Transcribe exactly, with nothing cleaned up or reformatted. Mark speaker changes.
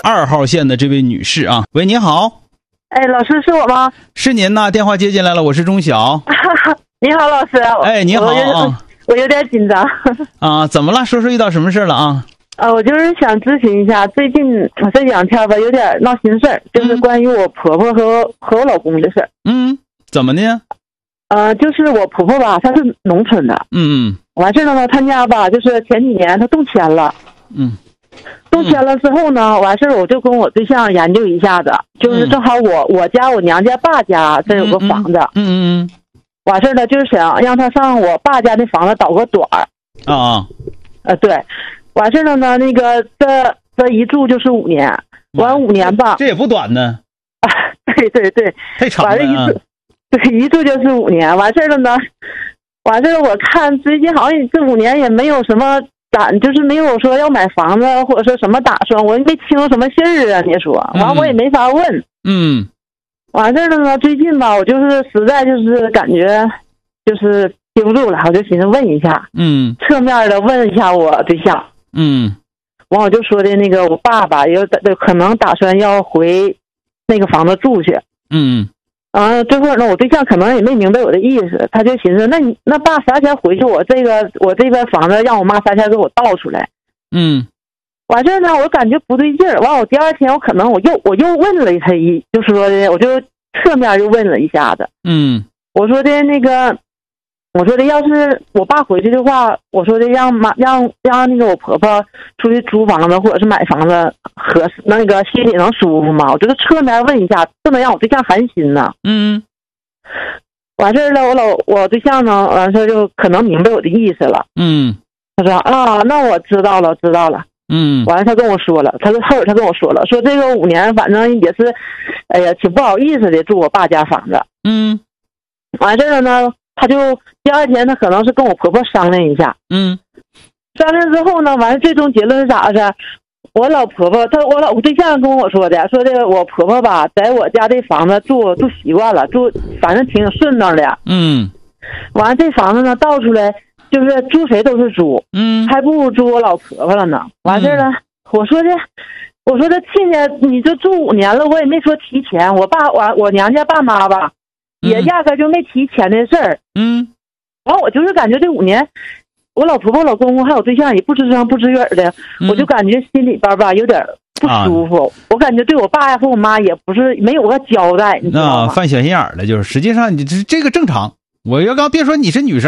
Speaker 1: 二号线的这位女士啊，喂，你好。
Speaker 2: 哎，老师是我吗？
Speaker 1: 是您呐，电话接进来了，我是钟晓。
Speaker 2: 你好，老师。
Speaker 1: 哎，你好
Speaker 2: 我有
Speaker 1: 啊。
Speaker 2: 我有点紧张。
Speaker 1: 啊，怎么了？说说遇到什么事了啊？
Speaker 2: 呃，我就是想咨询一下，最近我这两天吧有点闹心事儿，就是关于我婆婆和、嗯、和我老公的事儿。
Speaker 1: 嗯，怎么呢？
Speaker 2: 呃，就是我婆婆吧，她是农村的。
Speaker 1: 嗯嗯。
Speaker 2: 完事了呢，她家吧，就是前几年她动迁了。
Speaker 1: 嗯。
Speaker 2: 动迁了之后呢，完事儿我就跟我对象研究一下子，就是正好我我家我娘家爸家这有个房子。
Speaker 1: 嗯嗯嗯。
Speaker 2: 完事儿呢，就是想让他上我爸家那房子倒个短儿。
Speaker 1: 啊啊。
Speaker 2: 呃，对。完事儿了呢，那个这这一住就是五年，完五年吧，
Speaker 1: 这也不短呢。
Speaker 2: 啊，对对对，
Speaker 1: 太长了。
Speaker 2: 完了一住，对，一住就是五年。完事儿了呢，完事儿我看最近好像这五年也没有什么打，就是没有说要买房子或者说什么打算，我也没听什么信儿啊。你说，完我也没法问。
Speaker 1: 嗯。
Speaker 2: 完事儿了呢，最近吧，我就是实在就是感觉就是憋不住了，我就寻思问一下，
Speaker 1: 嗯，
Speaker 2: 侧面的问一下我对象。
Speaker 1: 嗯，
Speaker 2: 完我就说的那个我爸爸有可能打算要回那个房子住去。
Speaker 1: 嗯，
Speaker 2: 啊，这会儿呢，我对象可能也没明白我的意思，他就寻思，那你那爸啥钱回去，我这个我这边房子让我妈啥钱给我倒出来。
Speaker 1: 嗯，
Speaker 2: 完事呢，我感觉不对劲儿，完我第二天我可能我又我又问了他一，就是说的我就侧面又问了一下子。
Speaker 1: 嗯，
Speaker 2: 我说的那个。我说的，要是我爸回去的话，我说的让妈让让那个我婆婆出去租房子或者是买房子合适，那个心里能舒服吗？我就是侧面问一下，不能让我对象寒心呢。
Speaker 1: 嗯，
Speaker 2: 完事儿了，我老我对象呢，完事就可能明白我的意思了。
Speaker 1: 嗯，
Speaker 2: 他说啊，那我知道了，知道了。
Speaker 1: 嗯，
Speaker 2: 完了他跟我说了，他说后儿他跟我说了，说这个五年反正也是，哎呀，挺不好意思的住我爸家房子。
Speaker 1: 嗯，
Speaker 2: 完事儿了呢。他就第二天，他可能是跟我婆婆商量一下，
Speaker 1: 嗯，
Speaker 2: 商量之后呢，完了最终结论是咋的？我老婆婆，他我老我对象跟我说的，说的我婆婆吧，在我家这房子住住习惯了，住反正挺顺当的，
Speaker 1: 嗯，
Speaker 2: 完了这房子呢倒出来，就是租谁都是租，
Speaker 1: 嗯，
Speaker 2: 还不如租我老婆婆了呢。完事儿了，嗯、我说的，我说的亲家，你就住五年了，我也没说提钱，我爸我我娘家爸妈吧。也压根就没提钱的事儿，
Speaker 1: 嗯，
Speaker 2: 完我就是感觉这五年，我老婆婆、老公公还有对象也不吱声不吱语的，嗯、我就感觉心里边吧有点不舒服。啊、我感觉对我爸和我妈也不是没有个交代，你知道吗？
Speaker 1: 那犯小心眼了，就是实际上你这这个正常。我要刚别说你是女生。